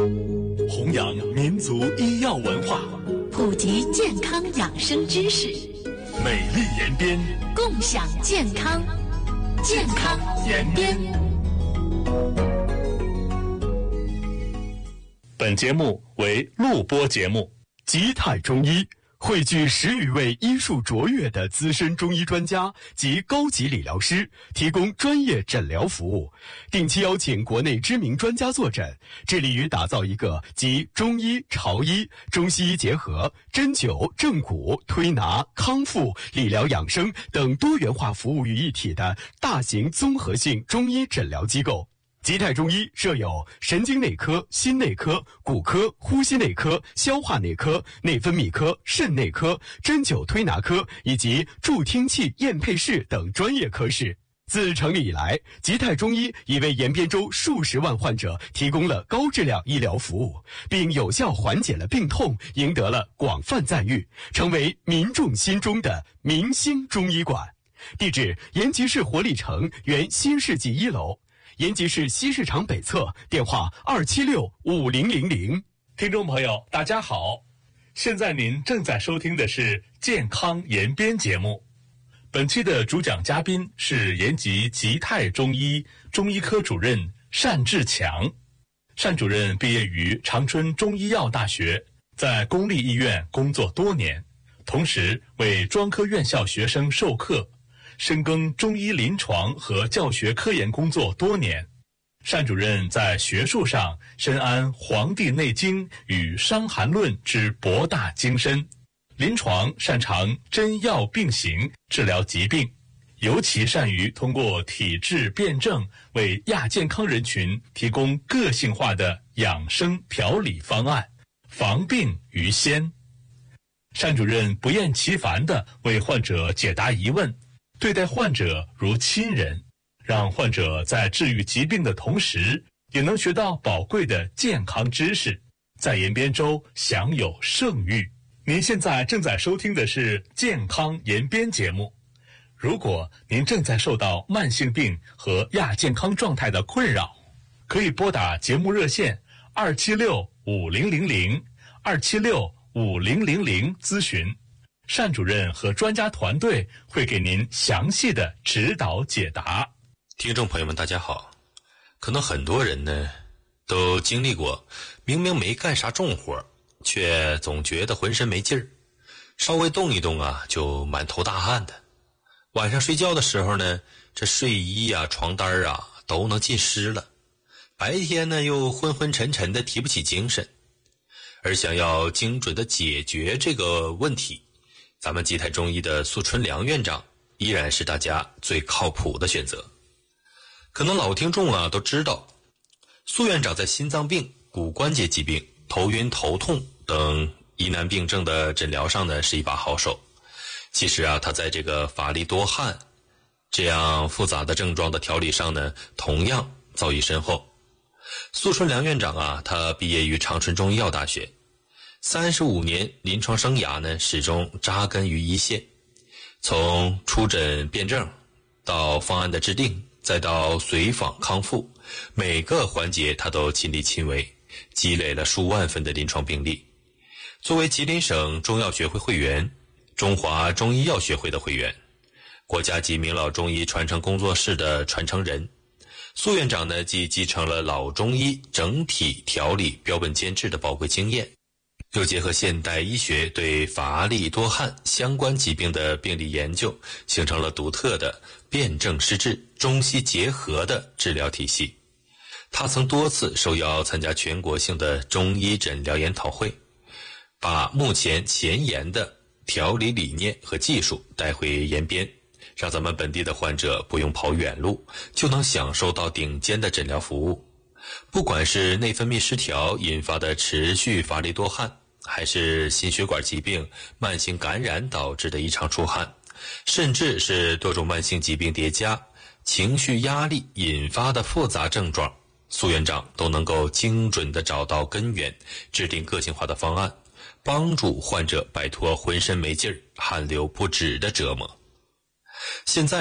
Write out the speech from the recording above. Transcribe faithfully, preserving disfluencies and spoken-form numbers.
弘扬民族医药文化， 普及健康养生知识， 美丽延边， 共享健康。健康延边。 本节目为录播节目。吉泰中医汇聚十余位医术卓越的资深中医专家及高级理疗师，提供专业诊疗服务，定期邀请国内知名专家坐诊，致力于打造一个集中医、潮医、中西医结合、针灸、正骨、推拿、康复、理疗养生等多元化服务于一体的大型综合性中医诊疗机构。吉泰中医设有神经内科、心内科、骨科、呼吸内科、消化内科、内分泌科、肾内科、针灸推拿科以及助听器验配室等专业科室。自成立以来，吉泰中医已为延边州数十万患者提供了高质量医疗服务，并有效缓解了病痛，赢得了广泛赞誉，成为民众心中的明星中医馆。地址：延吉市活力城原新世纪一楼。延吉市西市场北侧，电话二七六五零零零。听众朋友，大家好，现在您正在收听的是《健康延边》节目。本期的主讲嘉宾是延吉吉泰中医中医科主任单志强。单主任毕业于长春中医药大学，在公立医院工作多年，同时为专科院校学生授课。深耕中医临床和教学科研工作多年，单主任在学术上深谙《黄帝内经》与《伤寒论》之博大精深，临床擅长针药并行治疗疾病，尤其善于通过体质辩证为亚健康人群提供个性化的养生调理方案，防病于先。单主任不厌其烦地为患者解答疑问，对待患者如亲人，让患者在治愈疾病的同时，也能学到宝贵的健康知识，在延边州享有盛誉。您现在正在收听的是《健康延边》节目。如果您正在受到慢性病和亚健康状态的困扰，可以拨打节目热线二七六五零零零二七六五零零零咨询。单主任和专家团队会给您详细的指导解答。 听众朋友们大家好，可能很多人呢都经历过明明没干啥重活，却总觉得浑身没劲儿，稍微动一动啊就满头大汗的。晚上睡觉的时候呢，这睡衣啊床单啊都能浸湿了，白天呢又昏昏沉沉的提不起精神。而想要精准的解决这个问题，咱们吉泰中医的苏春良院长依然是大家最靠谱的选择。可能老听众啊都知道，苏院长在心脏病、骨关节疾病、头晕头痛等疑难病症的诊疗上呢是一把好手。其实啊，他在这个乏力多汗这样复杂的症状的调理上呢，同样造诣深厚。苏春良院长啊，他毕业于长春中医药大学，三十五年临床生涯呢，始终扎根于一线。从出诊辩证到方案的制定，再到随访康复，每个环节他都亲力亲为，积累了数万份的临床病例。作为吉林省中药学会会员、中华中医药学会的会员、国家级名老中医传承工作室的传承人，苏院长呢既继承了老中医整体调理标本兼治的宝贵经验，又结合现代医学对乏力多汗相关疾病的病理研究，形成了独特的辨证施治、中西结合的治疗体系。他曾多次受邀参加全国性的中医诊疗研讨会，把目前前沿的调理理念和技术带回延边，让咱们本地的患者不用跑远路，就能享受到顶尖的诊疗服务。不管是内分泌失调引发的持续乏力多汗，还是心血管疾病、慢性感染导致的异常出汗，甚至是多种慢性疾病叠加、情绪压力引发的复杂症状，苏院长都能够精准地找到根源，制定个性化的方案，帮助患者摆脱浑身没劲儿、汗流不止的折磨。现在